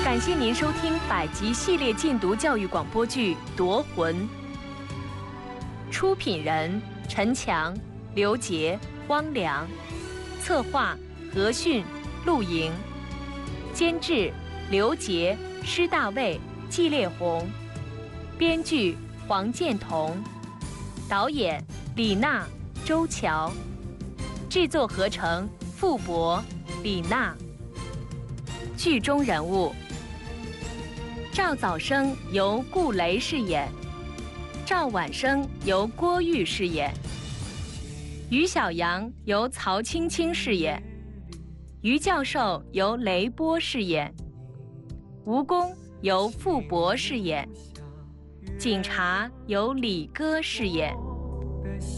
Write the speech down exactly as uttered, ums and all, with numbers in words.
感谢您收听百集系列禁毒教育广播剧《夺魂》，出品人陈强、刘杰、汪良，策划何迅、陆莹，监制刘杰、施大卫、季烈红，编剧黄建彤，导演李娜、周乔，制作合成傅博、李娜。剧中人物：赵早生由顾雷饰演，赵晚生由郭玉饰演，于小阳由曹青青饰演，于教授由雷波饰演，吴公由傅博饰演，警察由李歌饰演。